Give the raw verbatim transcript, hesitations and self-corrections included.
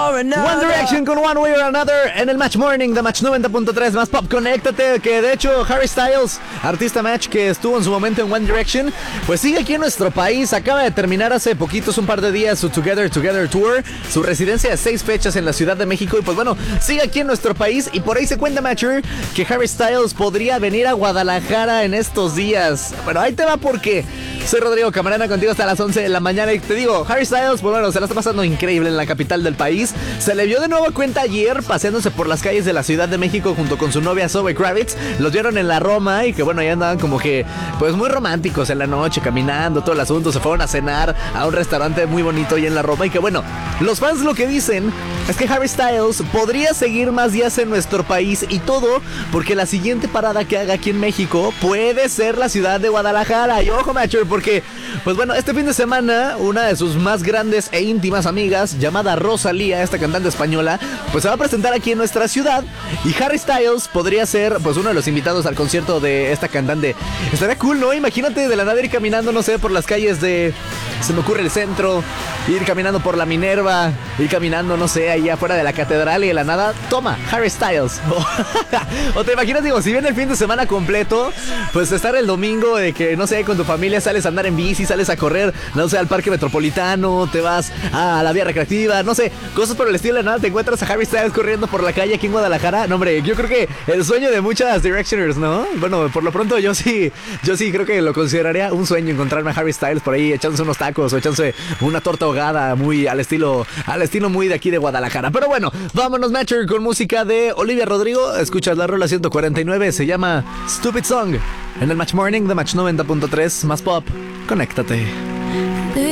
or another. One Direction con One Way or Another en el Match Morning de Match noventa punto tres más Pop. Conéctate, que de hecho Harry Styles, artista Match que estuvo en su momento en One Direction, pues sigue aquí en nuestro país. Acaba de terminar hace poquitos, un par de días, su Together Together Tour, su residencia de seis fechas en la Ciudad de México. Y pues bueno, sigue aquí en nuestro país. Y por ahí se cuenta, Matcher, que Harry Styles podría venir a Guadalajara en estos días. Bueno, ahí te va porque soy Rodrigo Camarena, contigo hasta las once de la mañana. Y te digo, Harry Styles, pues bueno, se la está pasando increíble en la capital del país. Se le vio de nueva cuenta ayer paseándose por las calles de la Ciudad de México junto con su novia Zoe Kravitz. Los vieron en la Roma y que bueno, ya andaban como que pues muy románticos en la noche, caminando, todo el asunto. Se fueron a cenar a un restaurante muy bonito ahí en la Roma. Y que bueno, los fans lo que dicen es que Harry Styles podría seguir más días en nuestro país, y todo porque la siguiente parada que haga aquí en México puede ser la ciudad de Guadalajara. Y ojo, Matcher, porque pues bueno, este fin de semana una de sus más grandes e íntimas amigas, llamada Rosalía, esta cantante española, pues se va a presentar aquí en nuestra ciudad, y Harry Styles podría ser pues uno de los invitados al concierto de esta cantante. Estaría cool, ¿no? Imagínate de la nada ir caminando, no sé, por las calles de, se me ocurre, el centro, ir caminando por la Minerva, ir caminando, no sé, ahí afuera de la catedral, y de la nada, toma, Harry Styles. O te imaginas, digo, si viene el fin de semana completo, pues estar el domingo de que, no sé, con tu familia sales a andar en bici, sales a correr, no sé, al parque metropolitano, te vas a la vía recreativa, no sé, cosas por el estilo. De nada te encuentras a Harry Styles corriendo por la calle aquí en Guadalajara. No, hombre, yo creo que el sueño de muchas Directioners, ¿no? Bueno, por lo pronto yo sí, yo sí creo que lo consideraría un sueño encontrarme a Harry Styles por ahí echándose unos tacos o echándose una torta ahogada muy al estilo, al estilo muy de aquí de Guadalajara. Pero bueno, vámonos, Matcher, con música de Olivia Rodrigo. Escuchas la rola ciento cuarenta y nueve, se llama Stupid Song en el Match Morning de Match noventa punto tres más Pop. Conéctate.